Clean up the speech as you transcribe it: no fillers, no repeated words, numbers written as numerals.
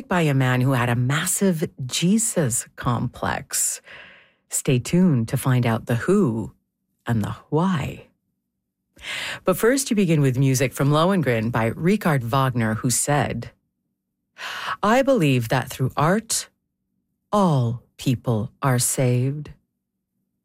music by a man who had a massive Jesus complex. Stay tuned to find out the who and the why. But first, you begin with music from Lohengrin by Richard Wagner, who said, "I believe that through art, all people are saved.